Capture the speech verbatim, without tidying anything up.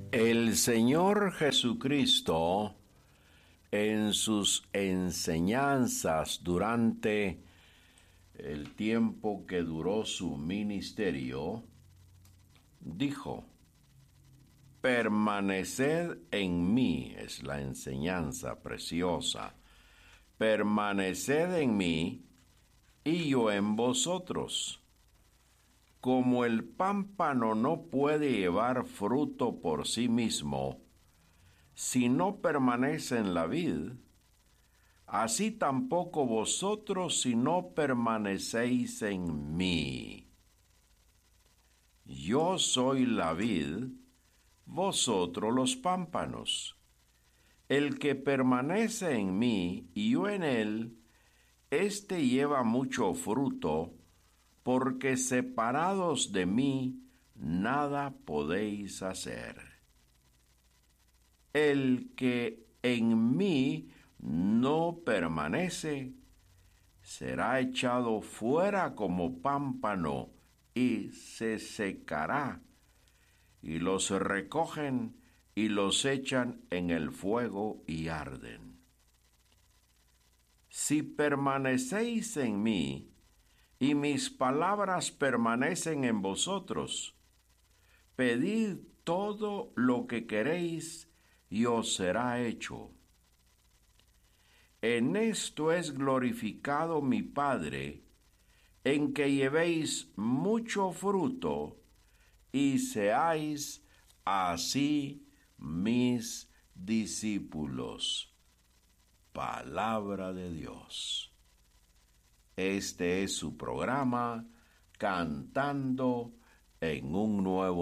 El Señor Jesucristo, en sus enseñanzas durante el tiempo que duró su ministerio, dijo: permaneced en mí, es la enseñanza preciosa, permaneced en mí y yo en vosotros. Como el pámpano no puede llevar fruto por sí mismo si no permanece en la vid, así tampoco vosotros si no permanecéis en mí. Yo soy la vid, vosotros los pámpanos. El que permanece en mí y yo en él, éste lleva mucho fruto, porque separados de mí nada podéis hacer. El que en mí no permanece será echado fuera como pámpano y se secará, y los recogen y los echan en el fuego y arden. Si permanecéis en mí, y mis palabras permanecen en vosotros, pedid todo lo que queréis y os será hecho. En esto es glorificado mi Padre, en que llevéis mucho fruto y seáis así mis discípulos. Palabra de Dios. Este es su programa, Cantando en un Nuevo